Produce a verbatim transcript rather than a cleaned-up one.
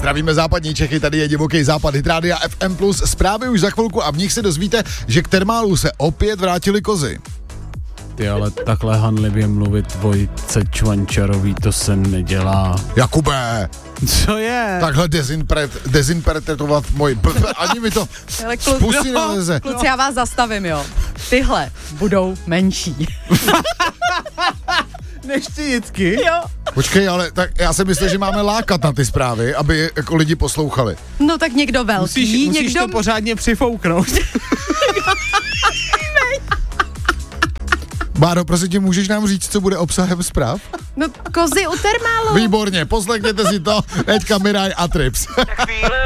Zdravíme západní Čechy, tady je Divoký západ, Hit Rádia F M plus, zprávy už za chvilku a v nich se dozvíte, že k termálu se opět vrátily kozy. Ty ale takhle hanlivě mluvit Vojtce Čvančarový, to se nedělá. Jakube! Co je? Takhle dezinpret, dezinterpretovat můj... Ani mi to spustí neleze. Kluci, já vás zastavím, jo. Tyhle budou menší. Než ty Jitky? Jo. Počkej, ale tak já si myslím, že máme lákat na ty zprávy, aby jako lidi poslouchali. No tak někdo velký, Musíš, musíš někdo... to pořádně přifouknout. Báro, prosím tě, můžeš nám říct, co bude obsahem zpráv? No kozy u termálu. Výborně, poslechněte si to, teďka Miraj a Trips.